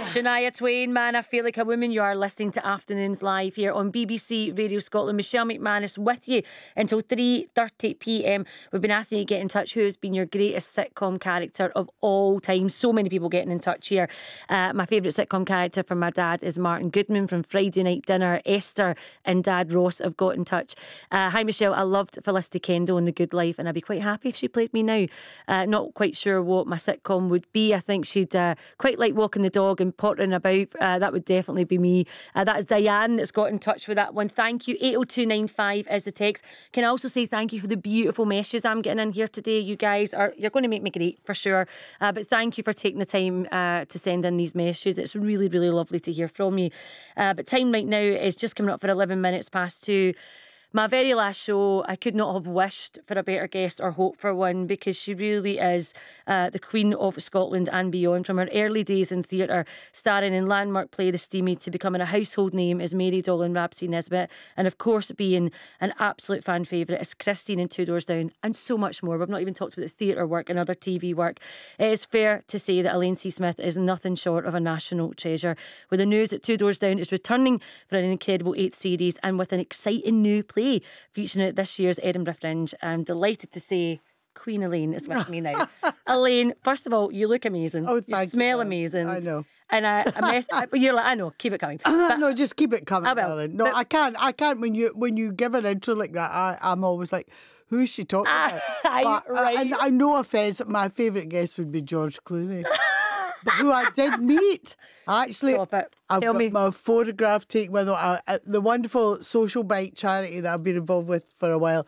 Shania Twain, Man, I Feel Like a Woman. You are listening to Afternoons Live here on BBC Radio Scotland. Michelle McManus with you until 3:30pm. We've been asking you to get in touch. Who has been your greatest sitcom character of all time? So many people getting in touch here. My favourite sitcom character from my dad is Martin Goodman from Friday Night Dinner. Esther and Dad Ross have got in touch. Hi Michelle, I loved Felicity Kendall in The Good Life, and I'd be quite happy if she played me now. Not quite sure what my sitcom would be. I think she'd quite like walking the dog and pottering about. That would definitely be me. That is Diane that's got in touch with that one. Thank you. 80295 is the text. Can I also say thank you for the beautiful messages I'm getting in here today. You guys you're going to make me great for sure. But thank you for taking the time to send in these messages. It's really, really lovely to hear from you. But time right now is just coming up for 11 minutes past 2. My very last show, I could not have wished for a better guest or hoped for one, because she really is the Queen of Scotland and beyond. From her early days in theatre, starring in landmark play The Steamy, to becoming a household name as Mary Dolan Ramsay Nisbet, and of course being an absolute fan favourite as Christine in Two Doors Down, and so much more. We've not even talked about the theatre work and other TV work. It is fair to say that Elaine C. Smith is nothing short of a national treasure. With the news that Two Doors Down is returning for an incredible 8th series, and with an exciting new play featuring at this year's Edinburgh Fringe, I'm delighted to say Queen Elaine is with me now. Elaine, first of all, you look amazing. Oh, you smell amazing. I know. And you're like, I know, keep it coming. But, no, just keep it coming, I will. Ellen. No, I can't. When you give an intro like that, I'm always like, who's she talking about? Right. And I no offence, my favourite guest would be George Clooney. But who I did meet, actually, I've got my photograph taken with the wonderful Social Bike charity that I've been involved with for a while.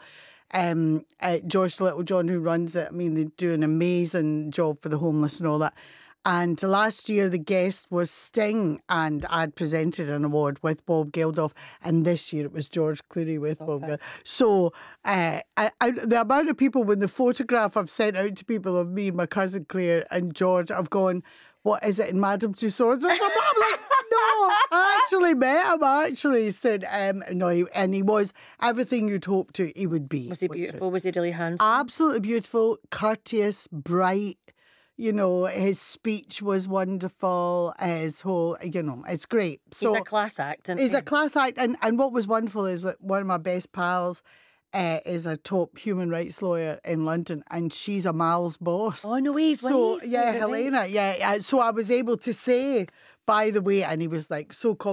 George Littlejohn, who runs it, I mean, they do an amazing job for the homeless and all that. And last year, the guest was Sting, and I'd presented an award with Bob Geldof. And this year, it was George Clooney with Bob Geldof. So the amount of people, when the photograph I've sent out to people of me, my cousin Claire and George, I've gone, what is it in Madame Tussauds? I'm like, no, I actually met him. I actually said, no, and he was everything you'd hope he would be. Was he beautiful? Was he really handsome? Absolutely beautiful, courteous, bright. You know, his speech was wonderful. His whole, it's great. So he's a class act. He's a class act. And what was wonderful is that one of my best pals is a top human rights lawyer in London, and she's a Mal's boss. Oh, no, he's so, yeah, Helena. Yeah. So I was able to say, by the way, and he was like so